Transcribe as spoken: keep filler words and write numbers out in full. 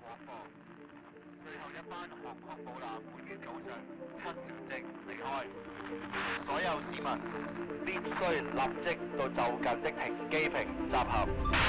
廣播。最後一班航空母艦每天早上七小正離開，所有市民必須立即到就近的停機坪集合。